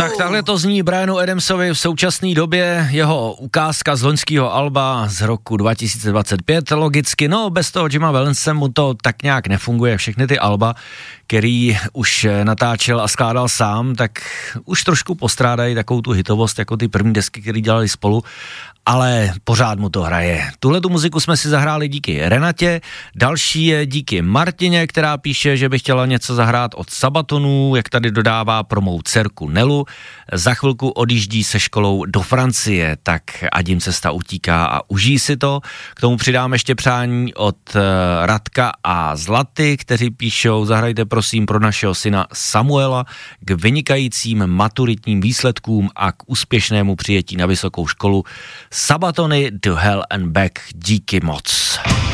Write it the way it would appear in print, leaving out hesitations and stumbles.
Tak takhle to zní Brianu Adamsovi v současné době, jeho ukázka z loňského alba z roku 2025, logicky, no bez toho Jima Valense mu to tak nějak nefunguje, všechny ty alba, který už natáčel a skládal sám, tak už trošku postrádají takovou tu hitovost, jako ty první desky, které dělali spolu, ale pořád mu to hraje. Tuhletu muziku jsme si zahráli díky Renatě, další je díky Martině, která píše, že by chtěla něco zahrát od Sabatonů, jak tady dodává pro mou dcerku Nelu. Za chvilku odjíždí se školou do Francie, tak ať jim cesta utíká a užijí si to. K tomu přidám ještě přání od Radka a Zlaty, kteří píšou, zahrajte prosím pro našeho syna Samuela k vynikajícím maturitním výsledkům a k úspěšnému přijetí na vysokou školu. Sabatony to Hell and Back, díky moc.